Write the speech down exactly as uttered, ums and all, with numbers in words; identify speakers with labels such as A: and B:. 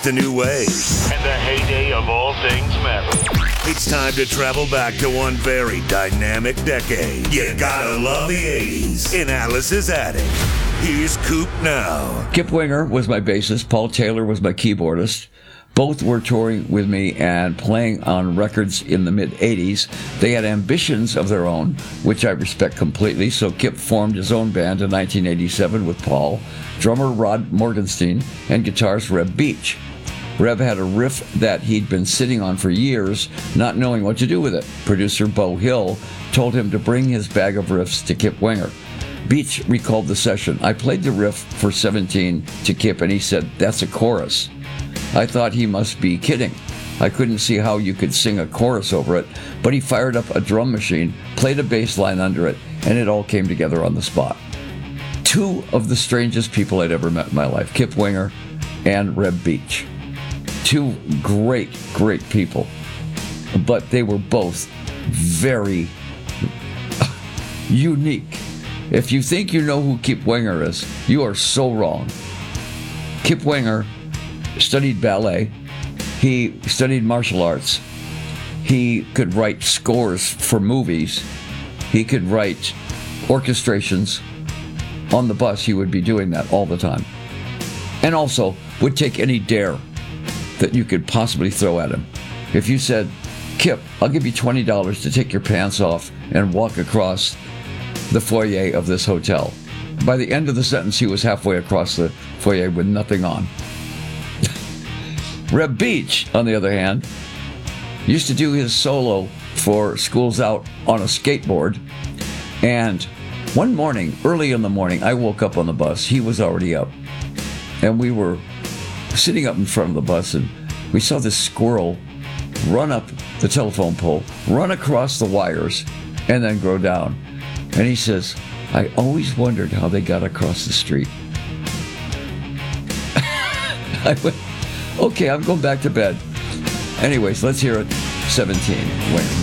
A: just a new way.
B: And the heyday of all things metal.
A: It's time to travel back to one very dynamic decade. You gotta love the eighties in Alice's Attic. Here's Coop now.
C: Kip Winger was my bassist. Paul Taylor was my keyboardist. Both were touring with me and playing on records in the mid-eighties. They had ambitions of their own, which I respect completely, so Kip formed his own band in nineteen eighty-seven with Paul, drummer Rod Morgenstein, and guitarist Reb Beach. Reb had a riff that he'd been sitting on for years, not knowing what to do with it. Producer Bo Hill told him to bring his bag of riffs to Kip Winger. Beach recalled the session. I played the riff for seventeen to Kip, and he said, "That's a chorus." I thought he must be kidding. I couldn't see how you could sing a chorus over it, but he fired up a drum machine, played a bass line under it, and it all came together on the spot. Two of the strangest people I'd ever met in my life, Kip Winger and Reb Beach. Two great, great people, but they were both very unique. If you think you know who Kip Winger is, you are so wrong. Kip Winger studied ballet. He studied martial arts. He could write scores for movies. He could write orchestrations. On the bus, he would be doing that all the time. And also would take any dare that you could possibly throw at him. If you said, "Kip, I'll give you twenty dollars to take your pants off and walk across the foyer of this hotel." By the end of the sentence, he was halfway across the foyer with nothing on. Reb Beach, on the other hand, used to do his solo for Schools Out on a skateboard. And one morning, early in the morning, I woke up on the bus. He was already up. And we were sitting up in front of the bus, and we saw this squirrel run up the telephone pole, run across the wires, and then go down. And he says, "I always wondered how they got across the street." I went, okay, I'm going back to bed. Anyways, let's hear it. seventeen. Winger.